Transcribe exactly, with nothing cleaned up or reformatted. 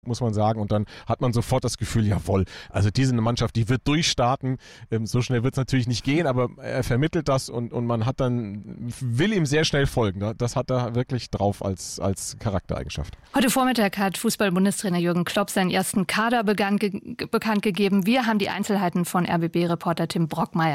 muss man sagen. Und dann hat man sofort das Gefühl, jawohl, also diese Mannschaft, die wird durchstarten. Ähm, so schnell wird es natürlich nicht gehen, aber er vermittelt das und, und man hat dann, will ihm sehr schnell folgen. Das hat er wirklich drauf als, als Charaktereigenschaft. Heute Vormittag hat Fußball-Bundestrainer Jürgen Klopp seinen ersten Kader begann, ge- bekannt gegeben. Wir haben die Einzelheiten von R B B-Reporter Tim Brockmeier.